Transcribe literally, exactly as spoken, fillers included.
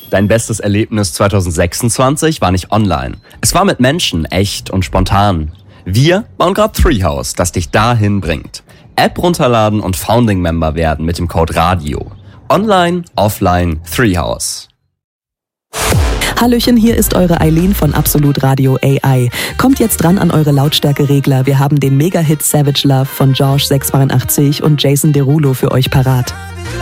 Dein bestes Erlebnis zwanzig sechsundzwanzig war nicht online. Es war mit Menschen, echt und spontan. Wir bauen gerade Treehouse, das dich dahin bringt. App runterladen und Founding-Member werden mit dem Code RADIO. Online, offline, Treehouse. Hallöchen, hier ist eure Eileen von Absolut Radio A I. Kommt jetzt dran an eure Lautstärkeregler. Wir haben den Mega-Hit Savage Love von George sechs achtzig und Jason Derulo für euch parat.